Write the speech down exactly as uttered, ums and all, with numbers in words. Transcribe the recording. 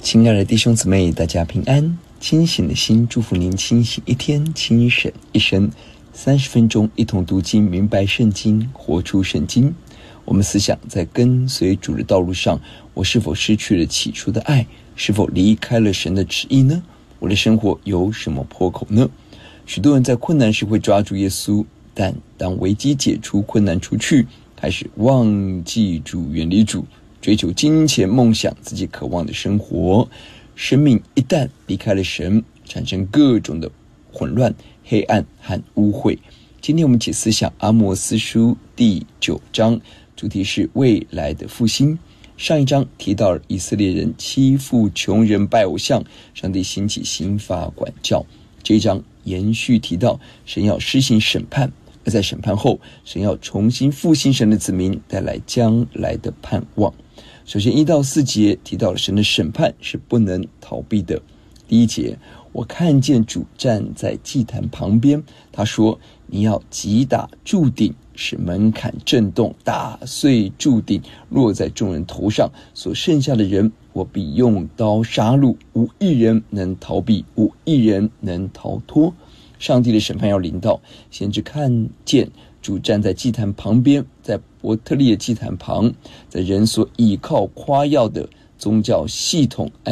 亲爱的弟兄姊妹，大家平安。清醒的心祝福您清醒一天，清醒一生。三十分钟一同读经，明白圣经，活出圣经。我们思想，在跟随主的道路上，我是否失去了起初的爱？是否离开了神的旨意呢？我的生活有什么破口呢？许多人在困难时会抓住耶稣，但当危机解除，困难除去，开始忘记主，远离主，追求金钱、梦想自己渴望的生活。生命一旦离开了神，产生各种的混乱、黑暗和污秽。今天我们一起思想阿摩司书第九章，主题是未来的复兴。上一章提到了以色列人欺负穷人、拜偶像，上帝兴起刑罚管教。这一章延续提到神要施行审判，而在审判后，神要重新复兴神的子民，带来将来的盼望。首先一到四节提到了神的审判是不能逃避的。第一节，我看见主站在祭坛旁边，他说，你要击打柱顶，使门槛震动，打碎柱顶，落在众人头上，所剩下的人，我必用刀杀戮，无一人能逃避，无一人能逃脱。上帝的审判要临到，先知看见主站在祭坛旁边，在伯特利的祭坛旁，在人所倚靠夸耀的宗教系统